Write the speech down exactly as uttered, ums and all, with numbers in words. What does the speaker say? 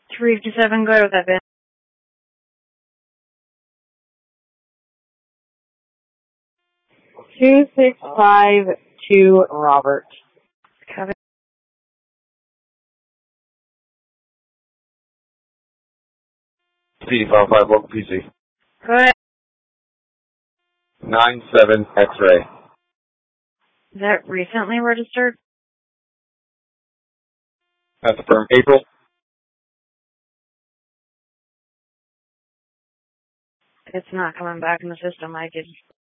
three fifty-seven, go ahead with that, Ben. two six five two, Robert. Copy. P five five local P C. Go ahead. nine seven X-ray. Is that recently registered? That's from April. It's not coming back in the system. I could